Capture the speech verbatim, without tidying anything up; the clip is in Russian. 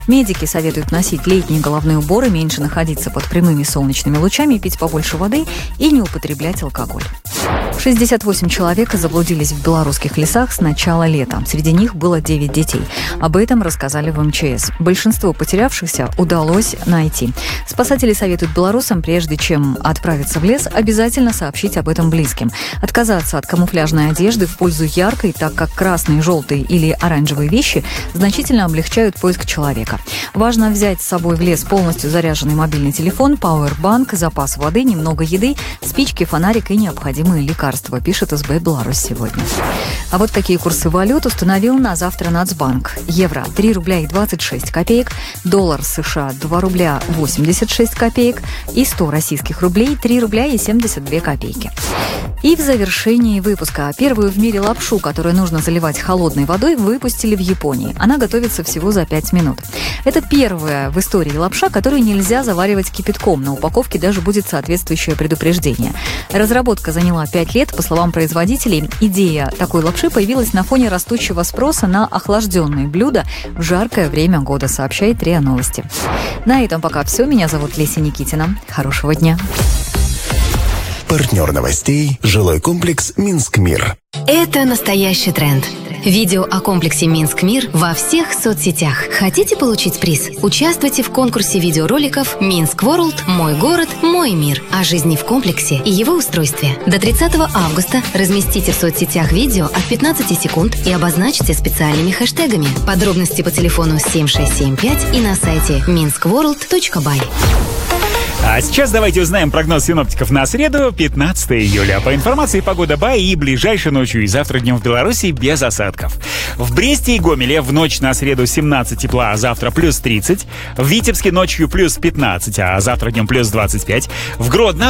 Медики советуют носить летние головные уборы, меньше находиться под прямыми солнечными лучами, пить побольше воды и не употреблять алкоголь. шестьдесят восемь человек заблудились в белорусских лесах с начала лета. Среди них было девять детей. Об этом рассказали в эм че эс. Большинство потерявшихся удалось найти. Спасатели советуют белорусам, прежде чем отправиться в лес, обязательно сообщить об этом близким. Отказаться от камуфляжной одежды в пользу яркой, так как красные, желтые или оранжевые вещи значительно облегчают поиск человека. Важно взять с собой в лес полностью заряженный мобильный телефон, пауэрбанк, запас воды, немного еды, спички, фонарик и необходимые лекарства, пишет эс бэ Беларусь сегодня. А вот какие курсы валют установил на завтра Нацбанк. Евро – три рубля и двадцать шесть копеек, доллар США – два рубля восемьдесят шесть копеек и сто российских рублей – три рубля и семьдесят две копейки. И в завершении выпуска. Первую в мире лапшу, которую нужно заливать холодной водой, выпустили в Японии. Она готовится всего за пять минут. Это первая в истории лапша, которую нельзя заваривать кипятком. На упаковке даже будет соответствующее предупреждение. Разработка заняла пять лет. По словам производителей, идея такой лапши появилась на фоне растущего спроса на охлажденные блюда в жаркое время года, сообщает РИА Новости. На этом пока все. Меня зовут Леся Никитина. Хорошего дня. Партнер новостей – жилой комплекс «Минск-Мир». Это настоящий тренд. Видео о комплексе «Минск-Мир» во всех соцсетях. Хотите получить приз? Участвуйте в конкурсе видеороликов «Минск Ворлд. Мой город. Мой мир» о жизни в комплексе и его устройстве. До тридцатого августа разместите в соцсетях видео от пятнадцати секунд и обозначьте специальными хэштегами. Подробности по телефону семь шесть семь пять и на сайте минск ворлд точка бай. А сейчас давайте узнаем прогноз синоптиков на среду, пятнадцатого июля. По информации погода БАИ и ближайшей ночью и завтра днем в Беларуси без осадков. В Бресте и Гомеле в ночь на среду семнадцать тепла, а завтра плюс тридцать. В Витебске ночью плюс пятнадцать, а завтра днем плюс двадцать пять. В Гродно